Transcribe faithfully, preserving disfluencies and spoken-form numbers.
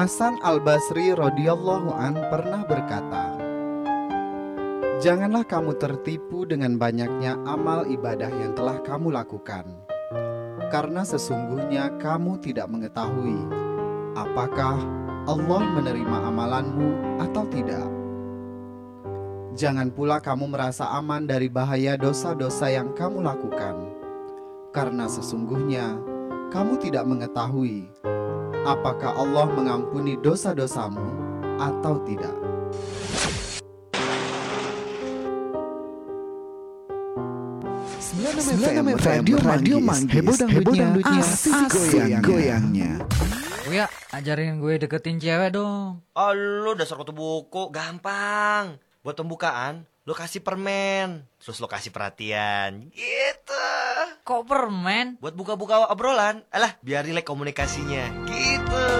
Hasan Al-Basri radhiyallahu an pernah berkata, "Janganlah kamu tertipu dengan banyaknya amal ibadah yang telah kamu lakukan, karena sesungguhnya kamu tidak mengetahui apakah Allah menerima amalanmu atau tidak. Jangan pula kamu merasa aman dari bahaya dosa-dosa yang kamu lakukan, karena sesungguhnya kamu tidak mengetahui apakah Allah mengampuni dosa-dosamu atau tidak." sembilan puluh enam F M Radio Manggis, heboh dangdutnya, asik goyang-goyangnya. Uya, ajarin gue deketin cewek dong. Oh, lu dasar kutu buku, gampang. Buat pembukaan, lu kasih permen, terus lu kasih perhatian, gitu. Kok permen? Buat buka-buka obrolan, alah biar rileks komunikasinya, gitu.